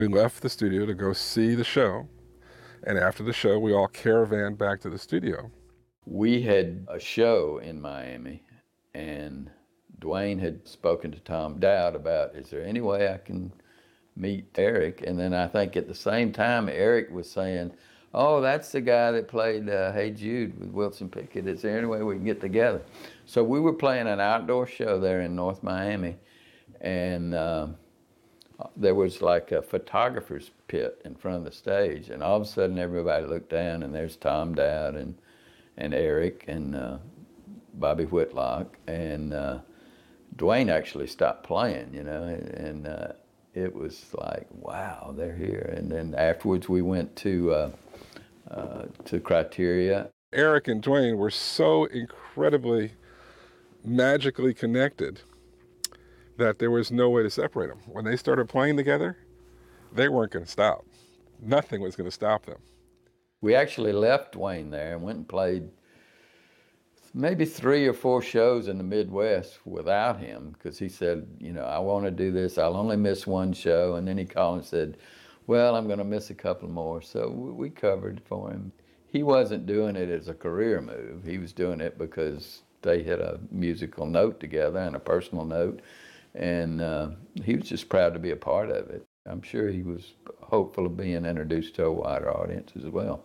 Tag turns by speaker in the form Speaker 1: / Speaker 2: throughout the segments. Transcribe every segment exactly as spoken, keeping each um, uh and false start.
Speaker 1: We left the studio to go see the show, and after the show, we all caravaned back to the studio.
Speaker 2: We had a show in Miami, and Duane had spoken to Tom Dowd about, is there any way I can meet Eric? And then I think at the same time, Eric was saying, oh, that's the guy that played uh, Hey Jude with Wilson Pickett. Is there any way we can get together? So we were playing an outdoor show there in North Miami, and um, there was like a photographer's pit in front of the stage, and all of a sudden everybody looked down, and there's Tom Dowd and, and Eric and uh, Bobby Whitlock, and uh, Duane actually stopped playing, you know, and uh, it was like, wow, they're here. And then afterwards we went to uh, uh, to Criteria.
Speaker 1: Eric and Duane were so incredibly magically connected that there was no way to separate them. When they started playing together, they weren't going to stop. Nothing was going to stop them.
Speaker 2: We actually left Duane there and went and played maybe three or four shows in the Midwest without him, because he said, you know, I want to do this. I'll only miss one show. And then he called and said, well, I'm going to miss a couple more. So we covered for him. He wasn't doing it as a career move. He was doing it because they hit a musical note together and a personal note. And uh, he was just proud to be a part of it. I'm sure he was hopeful of being introduced to a wider audience as well.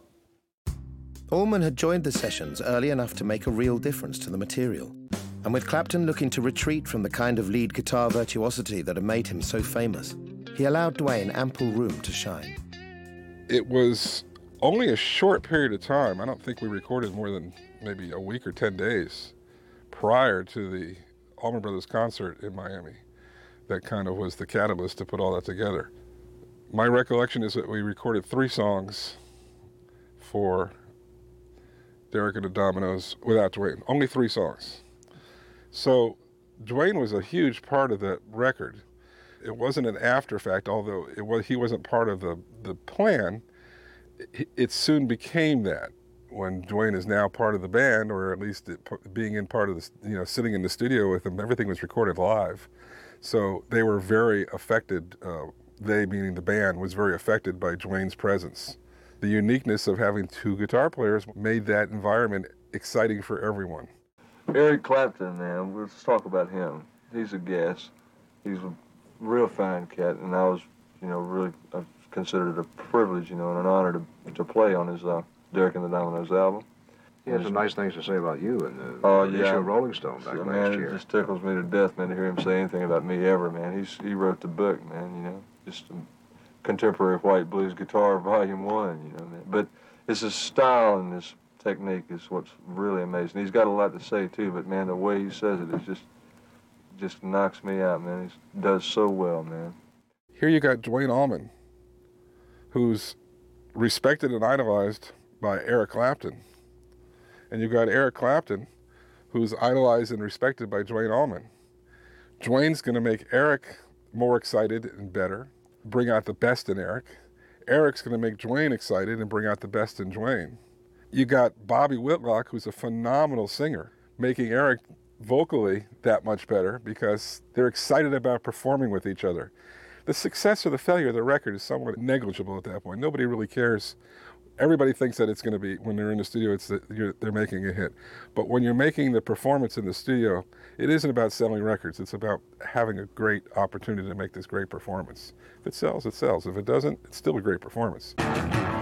Speaker 3: Allman had joined the sessions early enough to make a real difference to the material. And with Clapton looking to retreat from the kind of lead guitar virtuosity that had made him so famous, he allowed Duane ample room to shine.
Speaker 1: It was only a short period of time. I don't think we recorded more than maybe a week or ten days prior to the Allman Brothers concert in Miami. That kind of was the catalyst to put all that together. My recollection is that we recorded three songs for Derek and the Dominos without Duane, only three songs. So Duane was a huge part of that record. It wasn't an after fact, although it was, he wasn't part of the, the plan. It, it soon became that when Duane is now part of the band, or at least it, being in part of the, you know, sitting in the studio with them, everything was recorded live. So they were very affected, uh, they meaning the band, was very affected by Duane's presence. The uniqueness of having two guitar players made that environment exciting for everyone.
Speaker 4: Eric Clapton, man, let's talk about him. He's a guest. He's a real fine cat, and I was, you know, really, I considered it a privilege, you know, and an honor to, to play on his uh, Derek and the Dominos album.
Speaker 5: He had some nice things to say about you in the
Speaker 4: uh,
Speaker 5: issue
Speaker 4: yeah.
Speaker 5: of Rolling Stone back
Speaker 4: so,
Speaker 5: last
Speaker 4: man,
Speaker 5: year.
Speaker 4: It just tickles me to death, man, to hear him say anything about me ever, man. He's He wrote the book, man, you know, just a contemporary white blues guitar, volume one, you know, man. But it's his style and his technique is what's really amazing. He's got a lot to say, too, but, man, the way he says it is just, just knocks me out, man. He does so well, man.
Speaker 1: Here you got Duane Allman, who's respected and idolized by Eric Clapton. And you've got Eric Clapton, who's idolized and respected by Duane Allman. Duane's going to make Eric more excited and better, bring out the best in Eric. Eric's going to make Duane excited and bring out the best in Duane. You got Bobby Whitlock, who's a phenomenal singer, making Eric vocally that much better because they're excited about performing with each other. The success or the failure of the record is somewhat negligible at that point. Nobody really cares. Everybody thinks that it's going to be, when they're in the studio, it's that you're, they're making a hit. But when you're making the performance in the studio, it isn't about selling records. It's about having a great opportunity to make this great performance. If it sells, it sells. If it doesn't, it's still a great performance.